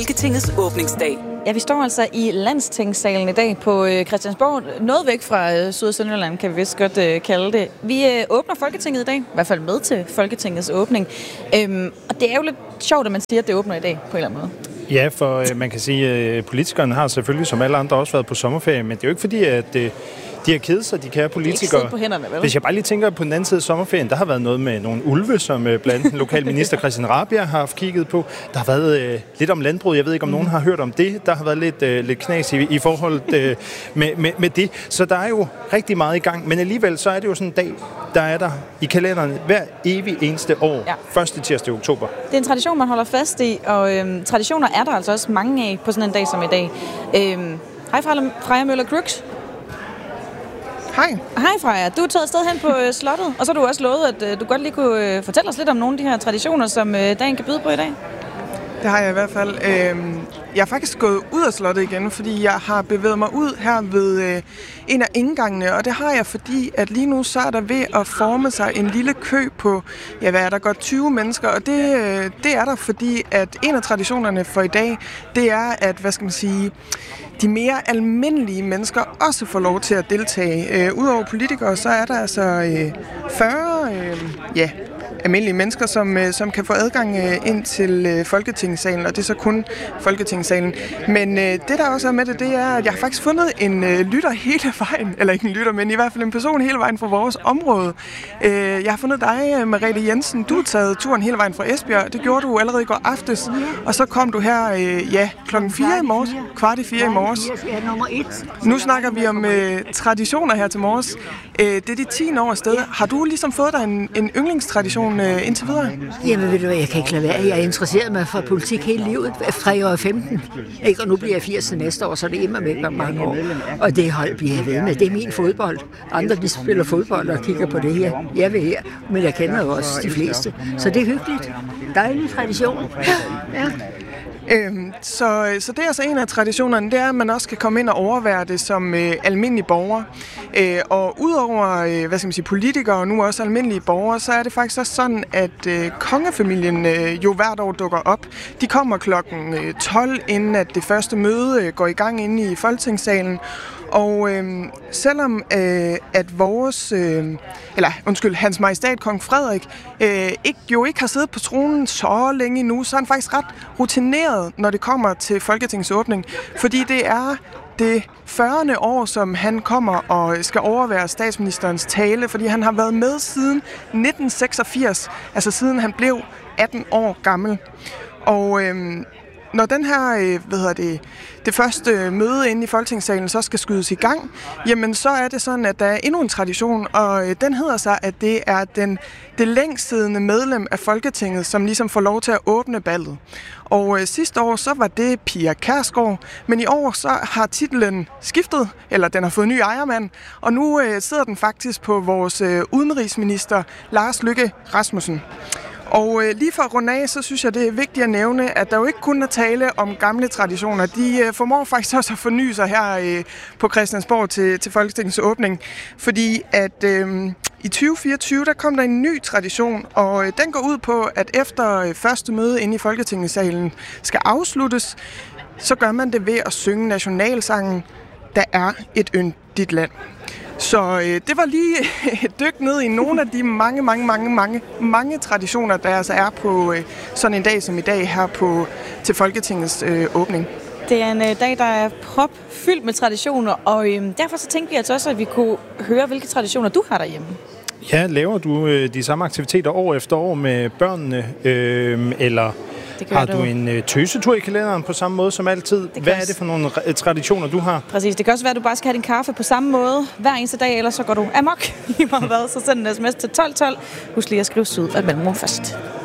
Folketingets åbningsdag. Ja, vi står altså i Landstingssalen i dag på Christiansborg. Noget væk fra Syd- og Sønderjylland, kan vi vist godt kalde det. Vi åbner Folketinget i dag, i hvert fald med til Folketingets åbning. Og det er jo lidt sjovt, at man siger, at det åbner i dag, på en eller anden måde. Ja, for man kan sige, at politikerne har selvfølgelig som alle andre også været på sommerferie, men det er jo ikke fordi, at de har kedet sig, de kære politikere. På hænderne, vel? Hvis jeg bare lige tænker på den anden side af sommerferien, der har været noget med nogle ulve, som blandt andet den lokale minister Christian Rabjerg har haft kigget på. Der har været lidt om landbrug. Jeg ved ikke, om nogen har hørt om det. Der har været lidt knas i forhold med det. Så der er jo rigtig meget i gang. Men alligevel så er det jo sådan en dag, der er der i kalenderen hver evig eneste år. Ja. 1. tirsdag i oktober. Det er en tradition, man holder fast i, og traditioner er der altså også mange af på sådan en dag som i dag. Hej Freja Møller Crooks. Hej. Hej Freja. Du er taget afsted hen på slottet, og så har du også lovet, at du godt lige kunne fortælle os lidt om nogle af de her traditioner, som dagen kan byde på i dag. Det har jeg i hvert fald. Jeg er faktisk gået ud af slottet igen, fordi jeg har bevæget mig ud her ved en af indgangene, og det har jeg, fordi at lige nu så er der ved at forme sig en lille kø på, hvad er der, godt 20 mennesker, og det er der, fordi at en af traditionerne for i dag, det er, at, de mere almindelige mennesker også får lov til at deltage. Udover politikere, så er der altså 40 almindelige mennesker, som kan få adgang ind til Folketingssalen, og det er så kun Folketingssalen. Men det, der også er med det, det er, at jeg har faktisk fundet en lytter hele vejen, eller ikke en lytter, men i hvert fald en person hele vejen fra vores område. Jeg har fundet dig, Merete Jensen. Du har taget turen hele vejen fra Esbjerg. Det gjorde du allerede i går aftes, og så kom du her klokken 4 i morges, 3:15 i morges. Nu snakker vi om traditioner her til morges. Det er de 10 år afsted. Har du ligesom fået dig en yndlingstradition indtil videre? Jamen ved du hvad, jeg kan ikke lade være. Jeg er interesseret mig for politik hele livet. Fra jeg var 15. Og nu bliver jeg 80 næste år, så det er immer med mange år. Og det hold bliver jeg ved med. Det er min fodbold. Andre de spiller fodbold og kigger på det her. Jeg vil her, men jeg kender jo også de fleste. Så det er hyggeligt. Dejlig tradition. Ja. Så det er altså en af traditionerne, det er, at man også kan komme ind og overvære det som almindelige borgere. Og udover politikere og nu også almindelige borgere, så er det faktisk også sådan, at kongefamilien jo hvert år dukker op. De kommer klokken 12, inden at det første møde går i gang inde i Folketingssalen. Og selvom at Hans Majestæt Kong Frederik ikke har siddet på tronen så længe nu, så er han faktisk ret rutineret, når det kommer til Folketingets åbning. Fordi det er det 40. år, som han kommer og skal overvære statsministerens tale, fordi han har været med siden 1986, altså siden han blev 18 år gammel. Og når den her, det første møde inde i Folketingssalen så skal skydes i gang, jamen så er det sådan, at der er endnu en tradition, og den hedder sig, at det er det længstsiddende medlem af Folketinget, som ligesom får lov til at åbne ballet. Og sidste år, så var det Pia Kjærsgaard, men i år så har titlen skiftet, eller den har fået ny ejermand, og nu sidder den faktisk på vores udenrigsminister Lars Løkke Rasmussen. Og lige for at runde af, så synes jeg, det er vigtigt at nævne, at der jo ikke kun er tale om gamle traditioner. De formår faktisk også at forny sig her på Christiansborg til Folketingets åbning. Fordi at i 2024, der kom der en ny tradition, og den går ud på, at efter første møde inde i Folketingssalen skal afsluttes, så gør man det ved at synge nationalsangen, Der er et yndigt land. Så det var lige et dyk ned i nogle af de mange traditioner, der altså er på sådan en dag som i dag her til Folketingets åbning. Det er en dag, der er propfyldt med traditioner, og derfor så tænkte vi altså også, at vi kunne høre, hvilke traditioner du har derhjemme. Ja, laver du de samme aktiviteter år efter år med børnene, eller har du en tøsetur i kalenderen på samme måde som altid? Hvad er det for nogle traditioner, du har? Præcis, det kan også være, at du bare skal have din kaffe på samme måde hver eneste dag, ellers så går du amok. Så send en sms til 1212. Husk lige at skrive syd af mellemrum først.